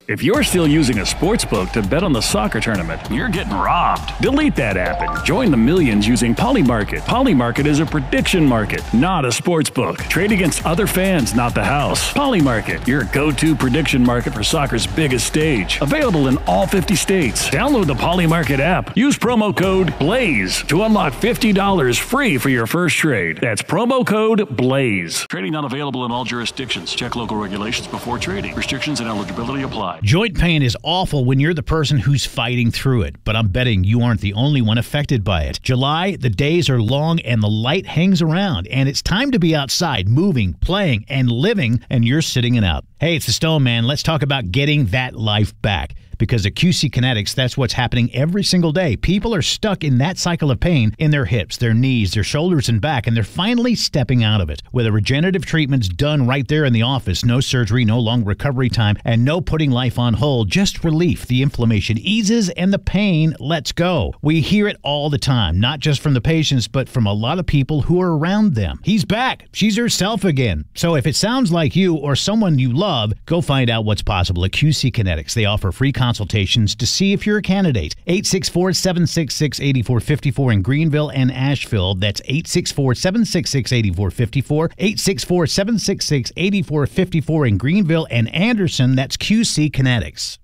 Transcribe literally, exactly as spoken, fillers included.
If you're still using a sports book to bet on the soccer tournament, you're getting robbed. Delete that app and join the millions using Polymarket. Polymarket is a prediction market, not a sports book. Trade against other fans, not the house. Polymarket, your go-to prediction market for soccer's biggest stage. Available in all fifty states. Download the Polymarket app. Use promo code BLAZE to unlock fifty dollars free for your first trade. That's promo code BLAZE. Trading not available in all jurisdictions. Check local regulations before trading. Restrictions and eligibility apply. Joint pain is awful when you're the person who's fighting through it, but I'm betting you aren't the only one affected by it. July, the days are long and the light hangs around, and it's time to be outside, moving, playing, and living, and you're sitting it out. Hey, it's the Stone Man. Let's talk about getting that life back. Because at Q C Kinetics, that's what's happening every single day. People are stuck in that cycle of pain in their hips, their knees, their shoulders, and back, and they're finally stepping out of it. With a regenerative treatments done right there in the office, no surgery, no long recovery time, and no putting life on hold, just relief. The inflammation eases and the pain lets go. We hear it all the time, not just from the patients, but from a lot of people who are around them. He's back. She's herself again. So if it sounds like you or someone you love, go find out what's possible at Q C Kinetics. They offer free consultations to see if you're a candidate. eight six four, seven six six, eight four five four in Greenville and Asheville. That's eight six four, seven six six, eight four five four. eight six four, seven six six, eight four five four in Greenville and Anderson. That's Q C Kinetics.